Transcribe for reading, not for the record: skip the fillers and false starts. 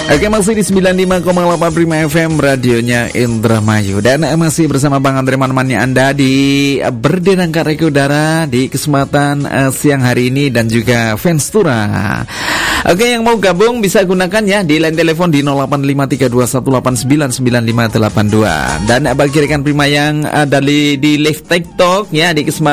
Oke, masih di 95,8 Prima FM, radionya Indramayu. Dan masih bersama Bang Andre, menemani Anda di Berdenang Kareka Udara di kesempatan siang hari ini dan juga Fenstura. Oke, yang mau gabung bisa gunakan ya di line telepon di 085321899582. Dan bagi rekan Prima yang dari di live TikTok ya di kesempatan